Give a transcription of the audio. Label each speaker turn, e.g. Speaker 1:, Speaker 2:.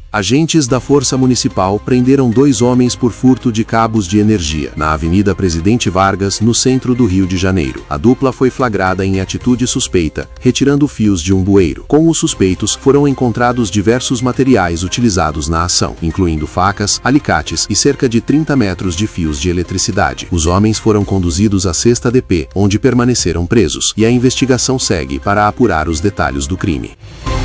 Speaker 1: Agentes da Força Municipal prenderam 2 homens por furto de cabos de energia, na Avenida Presidente Vargas, no centro do Rio de Janeiro. A dupla foi flagrada em atitude suspeita, retirando fios de um bueiro. Com os suspeitos, foram encontrados diversos materiais utilizados na ação, incluindo facas, alicates e cerca de 30 metros de fios de eletricidade. Os homens foram conduzidos à 6ª DP, onde permaneceram presos, e a investigação segue para apurar os detalhes do crime.